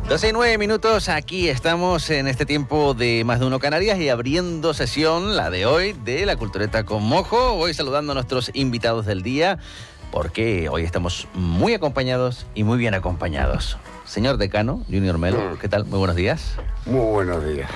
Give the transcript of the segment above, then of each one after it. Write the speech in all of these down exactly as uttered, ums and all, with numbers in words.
doce y nueve minutos, aquí estamos en este tiempo de Más de Uno Canarias y abriendo sesión, la de hoy, de la Cultureta con Mojo. Voy saludando a nuestros invitados del día, porque hoy estamos muy acompañados y muy bien acompañados. Señor decano, Junior Melo, ¿qué tal? Muy buenos días. Muy buenos días.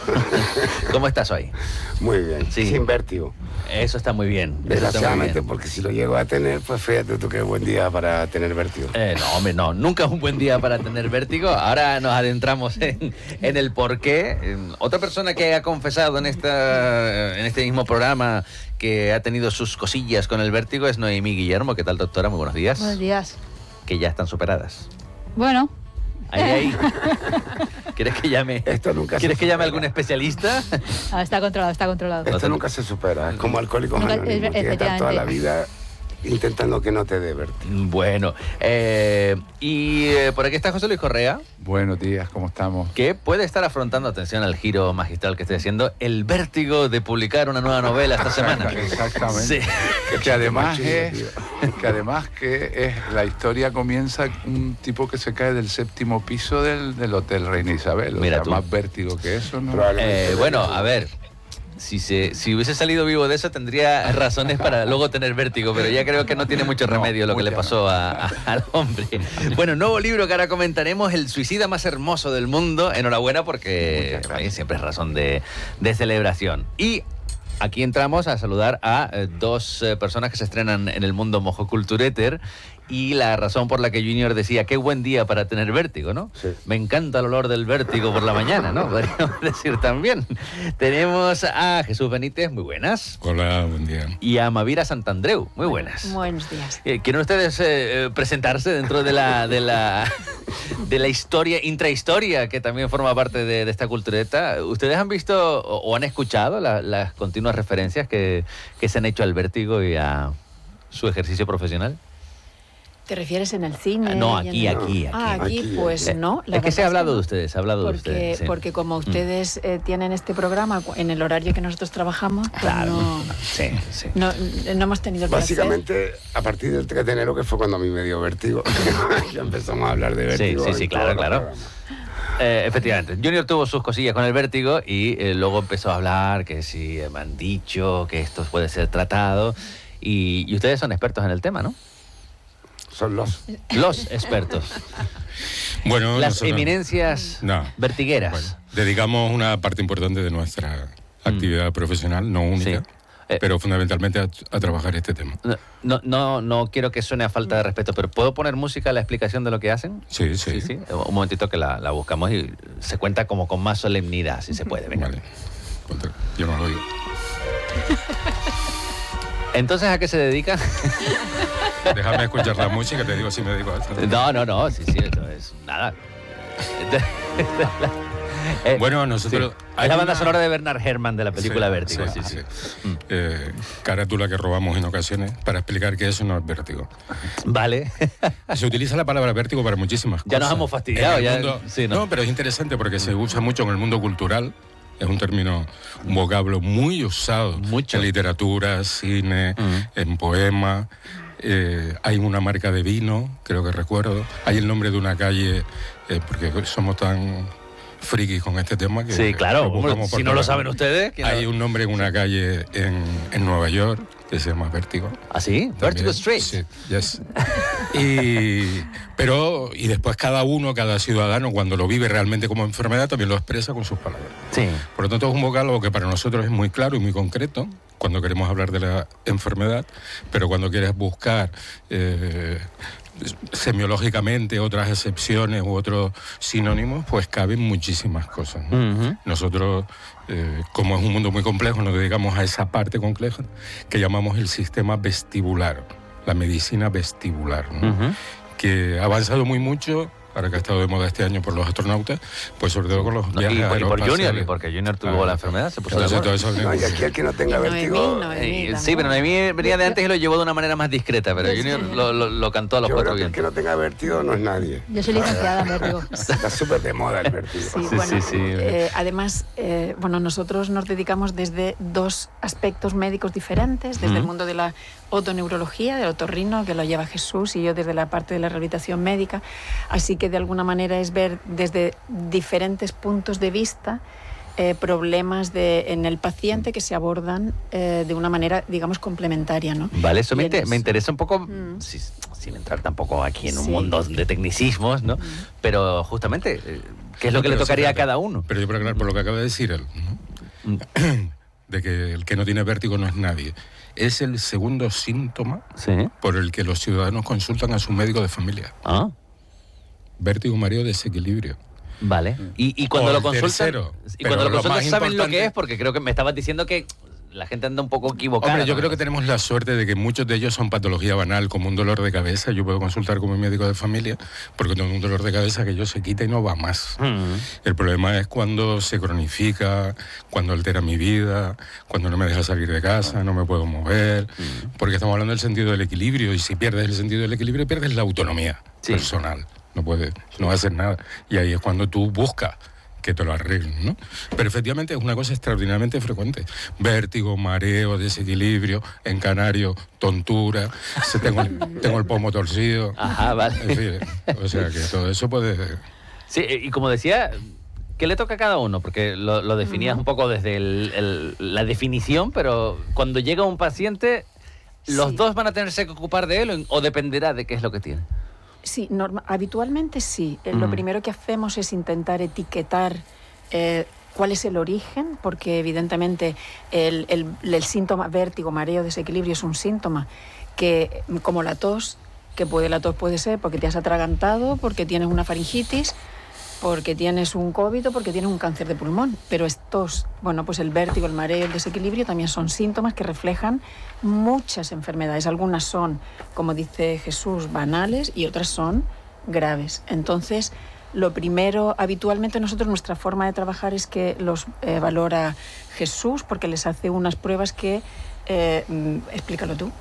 ¿Cómo estás hoy? Muy bien, sí. Sin vértigo. Eso está muy bien. Desgraciadamente, porque si lo llego a tener, pues fíjate tú qué buen día para tener vértigo. Eh, no, hombre, no, nunca es un buen día para tener vértigo. Ahora nos adentramos en, en el porqué. Otra persona que ha confesado en, esta, en este mismo programa que ha tenido sus cosillas con el vértigo es Noemí Guillermo. ¿Qué tal, doctora? Muy buenos días. Buenos días. Que ya están superadas. Bueno. Ahí, ahí. ¿Quieres que llame? Esto nunca ¿Quieres se que llame a supera. algún especialista? Ah, está controlado, está controlado. Esto nunca se supera, es como Alcohólicos Nunca- Anónimos. es- Tienes que estar toda la efectivamente. vida intentando que no te dé vértigo. Bueno, eh, y eh, por aquí está José Luis Correa, Buenos días, ¿cómo estamos? que puede estar afrontando, atención al giro magistral que estoy haciendo, el vértigo de publicar una nueva novela esta semana. Exactamente. Sí. Que además Qué es, machismo, que además que es la historia comienza un tipo que se cae del séptimo piso del, del Hotel Reina Isabel. O Mira sea, tú. más vértigo que eso, ¿no? Probablemente. Eh, bueno, a ver, si, se, si hubiese salido vivo de eso tendría razones para luego tener vértigo, pero ya creo que no tiene mucho No, remedio lo que le mucha pasó a- a- al hombre. Bueno, nuevo libro que ahora comentaremos, El suicida más hermoso del mundo. Enhorabuena porque Muchas gracias. eh, siempre es razón de, de celebración. Y aquí entramos a saludar a eh, dos eh, personas que se estrenan en el mundo Mojo Culturéter. Y la razón por la que Junior decía, qué buen día para tener vértigo, ¿no? Sí. Me encanta el olor del vértigo por la mañana, ¿no? Podríamos decir también. Tenemos a Jesús Benítez, muy buenas. Hola, buen día. Y a Mavira Santandreu, muy buenas. Buenos días. Eh, ¿Quieren ustedes eh, eh, presentarse dentro de la, de la, de la historia, intrahistoria, que también forma parte de, de esta cultureta? ¿Ustedes han visto o, o han escuchado la- las continuas referencias que, que se han hecho al vértigo y a su ejercicio profesional? ¿Te refieres en el cine? Ah, no, y en aquí, el- aquí, aquí. Ah, aquí, Aquí, pues Eh, no. la es que verdad se ha hablado no. de ustedes, se ha hablado de Porque, ustedes. sí. porque como ustedes eh, tienen este programa cu- en el horario que nosotros trabajamos, pues Claro. no, Sí, sí. no, no hemos tenido el placer. Básicamente, a partir del tres de enero, que fue cuando a mí me dio vértigo, ya empezamos a hablar de Sí, vértigo. sí, sí, en claro, todos los claro. programas. Eh, efectivamente, Junior tuvo sus cosillas con el vértigo y eh, luego empezó a hablar que si eh, me han dicho que esto puede ser tratado y, y ustedes son expertos en el tema, ¿no? Son los... Los expertos. Bueno, Las nosotros- eminencias No. vertigueras. Bueno, dedicamos una parte importante de nuestra actividad profesional, no única, Sí. Eh, pero fundamentalmente a, a trabajar este tema. No, no, no, no quiero que suene a falta de respeto, pero ¿puedo poner música a la explicación de lo que hacen? Sí, sí. Sí, sí. Un momentito que la, la buscamos y se cuenta como con más solemnidad, si se puede. Venga. Vale. Ponte- Yo no lo digo. Entonces, ¿a qué se dedican? Déjame escuchar la música, te digo si me dedico a esto. No, no, no, sí, sí, esto es nada. Eh, Bueno, nosotros... sí. hay Es la banda una- sonora de Bernard Herrmann de la película Sí, Vértigo. Sí, sí, sí. sí. Mm. Eh, carátula que robamos en ocasiones para explicar que eso no es vértigo. Vale. Se utiliza la palabra vértigo para muchísimas cosas. Ya nos hemos fastidiado, En el ya- mundo- sí, ¿no? ¿no? pero es interesante porque se usa mucho en el mundo cultural. Es un término, un vocablo muy usado Mucho. en literatura, cine, Mm. en poema. Eh, hay una marca de vino, creo que recuerdo. Hay el nombre de una calle, eh, porque somos tan frikis con este tema que... Sí, claro. que Hombre, buscamos por si no lo todas saben partes. ustedes... ¿quién Hay lo- un nombre en una calle en, en Nueva York que se llama Vértigo. ¿Ah, sí? Vertigo También, Street. Sí, yes. y, pero, y después cada uno, cada ciudadano, cuando lo vive realmente como enfermedad, también lo expresa con sus palabras. Sí. Por lo tanto, es un vocablo que para nosotros es muy claro y muy concreto cuando queremos hablar de la enfermedad, pero cuando quieres buscar eh, semiológicamente otras excepciones u otros sinónimos, pues caben muchísimas cosas, ¿no? Ujú. Nosotros, eh, como es un mundo muy complejo, nos dedicamos a esa parte compleja que llamamos el sistema vestibular, la medicina vestibular, ¿no? Ujú. Que ha avanzado muy mucho, ahora que ha estado de moda este año por los astronautas, pues sobre todo con los No, viajes y, por- y por Junior, aeroespaciales. y porque Junior tuvo Claro. la enfermedad, se puso de Entonces, moda. todo eso- No, y aquí el que no tenga Y Noemí, vértigo... Noemí. Eh, también. sí, pero Noemí venía de antes y lo llevó de una manera más discreta, pero Yo Junior sí. lo, lo- lo cantó a los Yo cuatro creo que el que vientos. no tenga vértigo no es nadie. Yo soy licenciada en vértigo. Está súper de moda el vértigo. Sí, Sí, bueno, sí, sí. eh, además, eh, bueno, nosotros nos dedicamos desde dos aspectos médicos diferentes, desde el Ujú. mundo de la otoneurología, del otorrino, que lo lleva Jesús, y yo desde la parte de la rehabilitación médica. Así que de alguna manera es ver desde diferentes puntos de vista eh, problemas de, en el paciente que se abordan eh, de una manera, digamos, complementaria, ¿no? Vale, eso me, en inter- eso. me interesa un poco, Mm. si- sin entrar tampoco aquí en un Sí. mundo de tecnicismos, ¿no? Mm. Pero justamente, eh, ¿qué es lo que le Pero tocaría a fíjate, cada uno? Pero yo por aclarar por lo que acaba de decir él, ¿no? De que el que no tiene vértigo no es nadie. Es el segundo síntoma Sí. por el que los ciudadanos consultan a su médico de familia. Ah, Vértigo, mareo, desequilibrio. vale. Y, y cuando O lo el consultan, tercero, y pero cuando lo lo consultan más saben lo que importante- es, porque creo que me estabas diciendo que la gente anda un poco equivocada. Hombre, yo con creo la que tenemos la suerte de que muchos de ellos son patología banal, como un dolor de cabeza. Yo puedo consultar con mi médico de familia porque tengo un dolor de cabeza que yo se quita y no va más. Mm. El problema es cuando se cronifica, cuando altera mi vida, cuando no me deja salir de casa, no me puedo mover, porque estamos hablando del sentido del equilibrio, y si pierdes el sentido del equilibrio, pierdes la autonomía Sí. personal. No puedes, no vas a hacer nada. Y ahí es cuando tú buscas que te lo arreglen, ¿no? Pero efectivamente es una cosa extraordinariamente frecuente. Vértigo, mareo, desequilibrio, en canario, tontura, se tengo, el- tengo el pomo torcido. Ajá, vale. En fin, o sea que todo eso puede... Sí, y como decía, ¿qué le toca a cada uno? Porque lo, lo definías un poco desde el- el- la definición, pero cuando llega un paciente, ¿los Sí. dos van a tenerse que ocupar de él o dependerá de qué es lo que tiene? Sí, norma- habitualmente sí. Eh, Lo Mm. primero que hacemos es intentar etiquetar eh, cuál es el origen, porque evidentemente el, el- el síntoma vértigo, mareo, desequilibrio es un síntoma que, como la tos, que puede, la tos puede ser porque te has atragantado, porque tienes una faringitis, porque tienes un COVID o porque tienes un cáncer de pulmón. Pero estos, bueno, pues el vértigo, el mareo, el desequilibrio también son síntomas que reflejan muchas enfermedades. Algunas son, como dice Jesús, banales y otras son graves. Entonces, lo primero, habitualmente nosotros, nuestra forma de trabajar es que los eh, valora Jesús, porque les hace unas pruebas que... eh, mm, explícalo tú.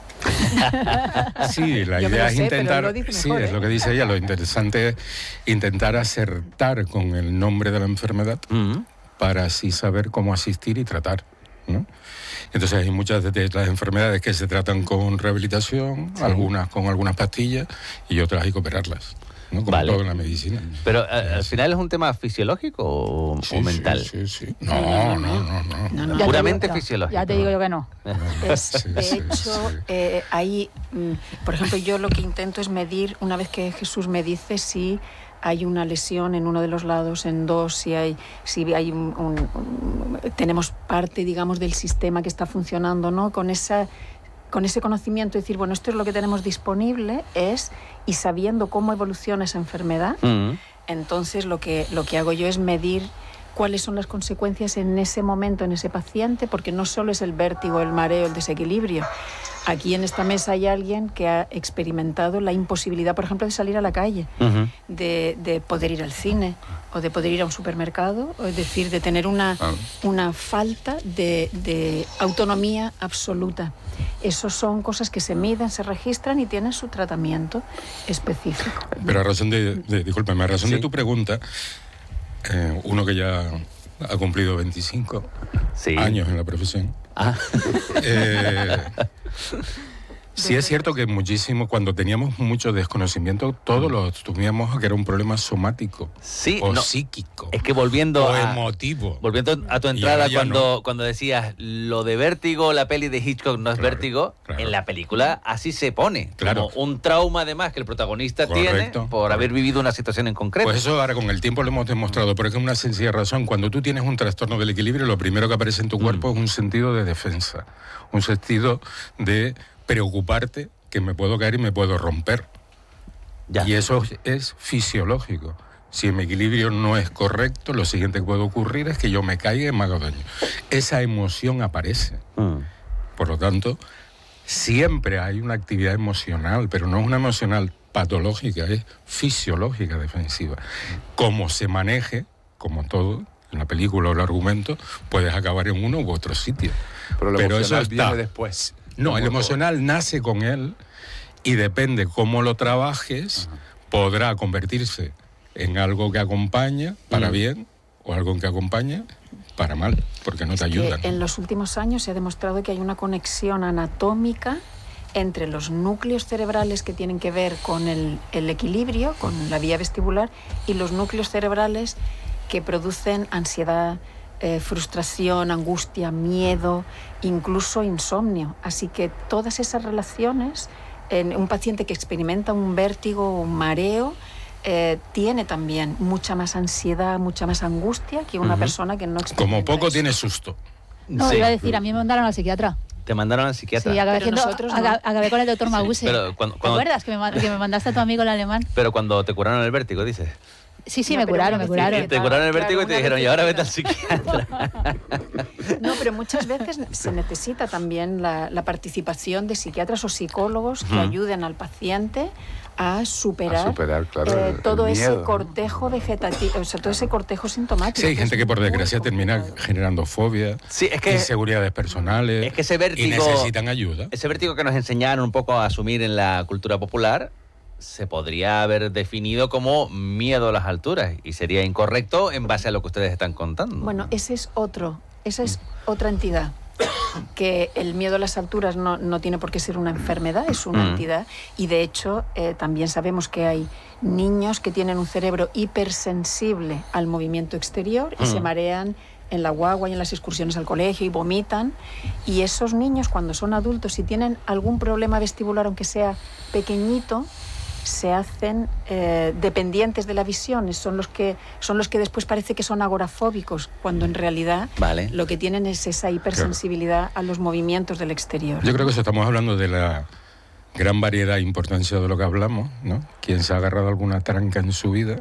Sí, la Yo me idea lo es sé, pero intentar, él lo dice sí, mejor, es ¿eh? lo que dice ella, lo interesante es intentar acertar con el nombre de la enfermedad Mm. para así saber cómo asistir y tratar, ¿no? Entonces hay muchas de las enfermedades que se tratan con rehabilitación, algunas con algunas pastillas y otras hay que operarlas, ¿no? Como Vale. todo en la medicina. Pero eh, al final es un tema fisiológico o, Sí, o sí, mental. Sí, sí. No, no, no, no. No, no. Ya te Puramente digo- no, fisiológico. Ya te digo yo que no. Es, Sí, de sí, hecho, sí. eh, ahí, mm, por ejemplo, yo lo que intento es medir, una vez que Jesús me dice si hay una lesión en uno de los lados, en dos, si hay, si hay un, un- un- tenemos parte, digamos, del sistema que está funcionando, ¿no? Con esa, con ese conocimiento, decir, bueno, esto es lo que tenemos disponible, es, y sabiendo cómo evoluciona esa enfermedad, Mm. entonces lo que, lo que hago yo es medir cuáles son las consecuencias en ese momento, en ese paciente, porque no solo es el vértigo, el mareo, el desequilibrio. Aquí en esta mesa hay alguien que ha experimentado la imposibilidad, por ejemplo, de salir a la calle, Ujú. de, de poder ir al cine o de poder ir a un supermercado, o es decir, de tener una, Ah. una falta de, de autonomía absoluta. Esas son cosas que se miden, se registran y tienen su tratamiento específico. Pero a razón de, de discúlpame, a razón Sí. de tu pregunta, eh, uno que ya ha cumplido veinticinco Sí. años en la profesión, Ah. eh, sí es cierto que muchísimo, cuando teníamos mucho desconocimiento, todos lo asumíamos a que era un problema somático Sí, o no, psíquico es que volviendo o a, emotivo. volviendo a tu Y entrada, ahora ya cuando, no. cuando decías lo de vértigo, la peli de Hitchcock no es Claro, vértigo, claro. en la película así se pone. Claro. Como un trauma además que el protagonista Correcto, tiene por correcto. haber vivido una situación en concreto. Pues eso ahora con el tiempo lo hemos demostrado, porque es una sencilla razón. Cuando tú tienes un trastorno del equilibrio, lo primero que aparece en tu cuerpo es un sentido de defensa, un sentido de preocuparte que me puedo caer y me puedo romper. Ya. Y eso es fisiológico. Si mi equilibrio no es correcto, lo siguiente que puede ocurrir es que yo me caiga y me haga daño. Esa emoción aparece. Mm. Por lo tanto, siempre hay una actividad emocional, pero no es una emocional patológica, es fisiológica defensiva. Como se maneje, como todo, en la película o el argumento, puedes acabar en uno u otro sitio. Pero lo Pero emocional eso está. viene después. No, el Como- emocional nace con él y depende cómo lo trabajes, podrá convertirse en algo que acompaña para Mm. bien o algo que acompaña para mal, porque no te Que ayudan. en los últimos años se ha demostrado que hay una conexión anatómica entre los núcleos cerebrales que tienen que ver con el, el equilibrio, con la vía vestibular, y los núcleos cerebrales que producen ansiedad, eh, frustración, angustia, miedo, incluso insomnio. Así que todas esas relaciones, en un paciente que experimenta un vértigo, un mareo, eh, tiene también mucha más ansiedad, mucha más angustia que una uh-huh. persona que no experimenta Como poco eso. tiene susto. No, Sí. iba a decir, a mí me mandaron al psiquiatra. Te mandaron al psiquiatra. Sí, acabé, Pero haciendo, nosotros no. aga- acabé con el doctor Mabuse. pero cuando- ¿Te cuando- acuerdas que me, que me mandaste a tu amigo el alemán? Pero cuando te curaron el vértigo, dices. Sí, sí, No, me pero curaron, una me vez curaron. que Te curaron el Claro, vértigo y te una dijeron, vez y ahora que- vete al psiquiatra. No, pero muchas veces se necesita también la, la participación de psiquiatras o psicólogos que Ujú. ayuden al paciente a superar, A superar, claro, eh, el- el todo ese miedo, ¿no? cortejo vegetativo, o sea, todo ese cortejo sintomático. Sí, hay que gente es que por muy desgracia termina complicado. generando fobia, Sí, es que- inseguridades personales, Es que ese y vértigo- necesitan ayuda. Ese vértigo que nos enseñaron un poco a asumir en la cultura popular se podría haber definido como miedo a las alturas y sería incorrecto en base a lo que ustedes están contando. Bueno, ese es otro, esa es otra entidad. Que el miedo a las alturas no, no tiene por qué ser una enfermedad, es una Mm. entidad. Y de hecho, eh, también sabemos que hay niños que tienen un cerebro hipersensible al movimiento exterior y Mm. se marean en la guagua y en las excursiones al colegio y vomitan. Y esos niños, cuando son adultos y tienen algún problema vestibular, aunque sea pequeñito, se hacen eh, dependientes de la visión. Son los que son los que después parece que son agorafóbicos, cuando en realidad Vale. lo que tienen es esa hipersensibilidad a los movimientos del exterior. Yo creo que eso estamos hablando de la gran variedad e importancia de lo que hablamos, ¿no? Quien se ha agarrado alguna tranca en su vida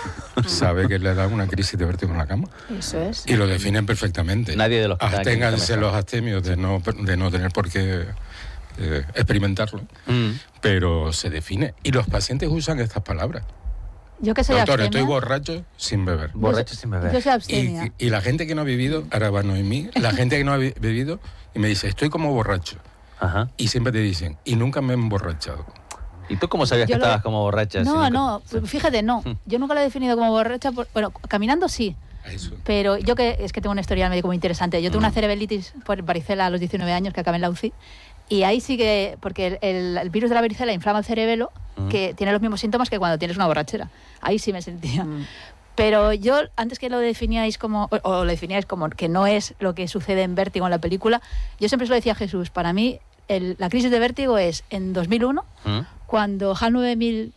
sabe que le da una crisis de vértigo en la cama. Eso es. Y lo definen perfectamente. Nadie de los que están aquí en esta Absténganse mesa. los abstemios de no, de no tener por qué eh, experimentarlo. Mm. Pero se define. Y los pacientes usan estas palabras. Yo que soy Doctor, abstemia. estoy borracho sin beber. Borracho sin beber. Yo soy Y, abstemia. y la gente que no ha bebido, ahora va Noemí, la gente que no ha be- bebido y me dice, estoy como borracho. Ajá. Y siempre te dicen, y nunca me he emborrachado. ¿Y tú cómo sabías Yo que lo- estabas como borracha? si No, nunca- no, fíjate, no. Yo nunca lo he definido como borracha. por- bueno, caminando sí. A eso. Pero yo que es que tengo una historia médica muy interesante. Yo tuve Mm. una cerebritis por varicela a los diecinueve años que acabé en la U C I. Y ahí sí que, porque el, el- el virus de la varicela inflama el cerebelo, Mm. que tiene los mismos síntomas que cuando tienes una borrachera. Ahí sí me sentía. Mm. Pero yo, antes que lo definíais como, o, o lo definíais como que no es lo que sucede en Vértigo en la película, yo siempre se lo decía a Jesús, para mí el- la crisis de Vértigo es en dos mil uno, ¿Mm? cuando HAL nueve mil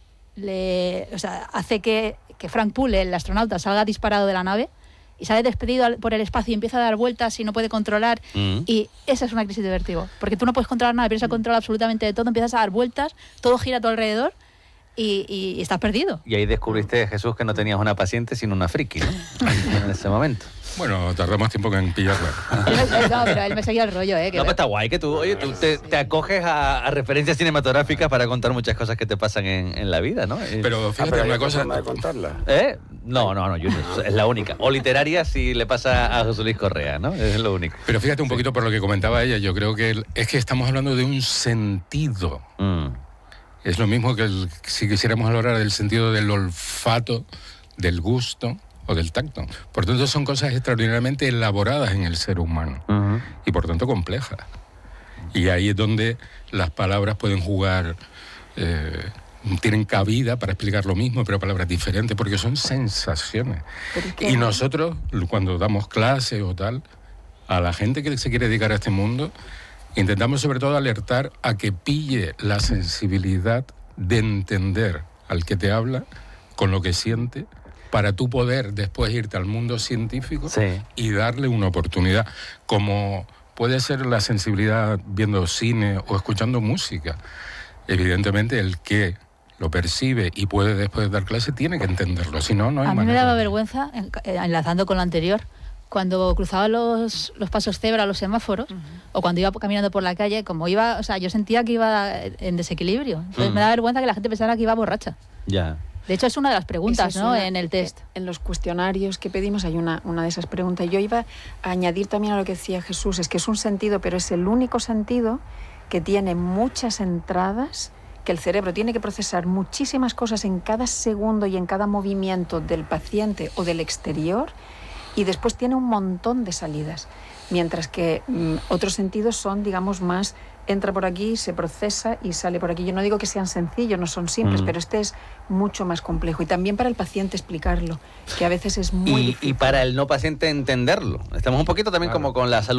le, o sea, hace que, que Frank Poole, el astronauta, salga disparado de la nave y sale despedido al- por el espacio y empieza a dar vueltas y no puede controlar. Mm. Y esa es una crisis de vértigo, porque tú no puedes controlar nada, pierdes el control absolutamente de todo, empiezas a dar vueltas, todo gira a tu alrededor y, y- y estás perdido. Y ahí descubriste, Jesús, que no tenías una paciente sino una friki, ¿no? En ese momento. Bueno, tardamos tiempo en pillarla. Él me- no, pero él me seguía el rollo, ¿eh? que- No, pues está guay que tú, oye, tú te, te acoges a, a referencias cinematográficas para contar muchas cosas que te pasan en, en la vida, ¿no? Eh, Pero Ah, fíjate pero hay una otra cosa. forma de contarla. ¿Eh? No, no, no, yo- es la única. O literaria si le pasa a José Luis Correa, ¿no? Es lo único. Pero fíjate un poquito por lo que comentaba ella, yo creo que el- es que estamos hablando de un sentido. Mm. Es lo mismo que el- si quisiéramos hablar del sentido del olfato, del gusto o del tacto. Por tanto, son cosas extraordinariamente elaboradas en el ser humano Ujú. y por tanto complejas. Y ahí es donde las palabras pueden jugar, eh, tienen cabida para explicar lo mismo, pero palabras diferentes, porque son sensaciones. Pero es que- Y nosotros, cuando damos clases o tal, a la gente que se quiere dedicar a este mundo, intentamos sobre todo alertar a que pille la sensibilidad de entender al que te habla con lo que siente, para tú poder después irte al mundo científico Sí. y darle una oportunidad, como puede ser la sensibilidad viendo cine o escuchando música. Evidentemente el que lo percibe y puede después dar clase tiene que entenderlo, si no, no hay A mí me manera. daba vergüenza, en- eh, enlazando con lo anterior, cuando cruzaba los, los pasos cebra, los semáforos, o cuando iba caminando por la calle, como iba, o sea, yo sentía que iba en desequilibrio. Entonces Mm. me da vergüenza que la gente pensara que iba borracha. Ya. De hecho, es una de las preguntas, Esa es ¿no? una- En el test. En los cuestionarios que pedimos hay una, una de esas preguntas. Yo iba a añadir también a lo que decía Jesús, es que es un sentido, pero es el único sentido que tiene muchas entradas, que el cerebro tiene que procesar muchísimas cosas en cada segundo y en cada movimiento del paciente o del exterior, y después tiene un montón de salidas. Mientras que mm, otros sentidos son, digamos, más entra por aquí, se procesa y sale por aquí. Yo no digo que sean sencillos, no son simples, Mm. pero este es mucho más complejo. Y también para el paciente explicarlo, que a veces es muy Y, difícil. y para el no paciente entenderlo. Estamos un poquito también Claro. como con la salud